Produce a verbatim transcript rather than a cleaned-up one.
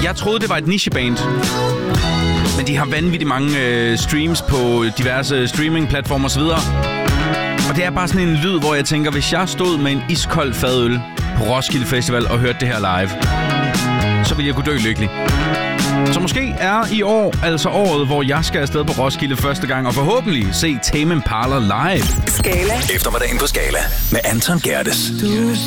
Jeg troede, det var et nicheband. Men de har vanvittigt mange øh, streams på diverse streamingplatformer osv. Og det er bare sådan en lyd, hvor jeg tænker, hvis jeg stod med en iskold fadøl på Roskilde Festival og hørte det her live, så ville jeg kunne dø lykkelig. Så måske er i år altså året, hvor jeg skal afsted på Roskilde første gang og forhåbentlig se Tame Impala live. Skala. Eftermiddagen på Skala med Anton Gerdes.